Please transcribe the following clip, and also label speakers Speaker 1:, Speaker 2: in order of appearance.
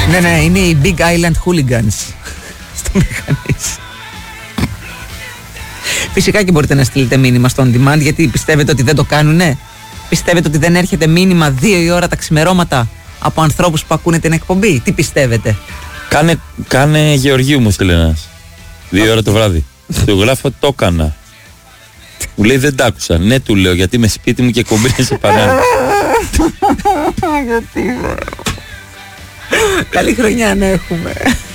Speaker 1: Ναι, είναι οι Big Island Hooligans στο Μηχανής. Φυσικά και μπορείτε να στείλετε μήνυμα στο On Demand, γιατί πιστεύετε ότι δεν το κάνουνε. Πιστεύετε ότι δεν έρχεται μήνυμα 2 η ώρα τα ξημερώματα από ανθρώπους που ακούνε την εκπομπή? Τι πιστεύετε?
Speaker 2: Κάνε Γεωργίου, μου στείλε ένας 2 ώρα το βράδυ. Του γράφω το έκανα. Μου λέει δεν τ' άκουσα. Ναι, του λέω, γιατί είμαι σπίτι μου και εκπομπή είναι σε παρέα.
Speaker 1: Γιατί καλή χρονιά να έχουμε.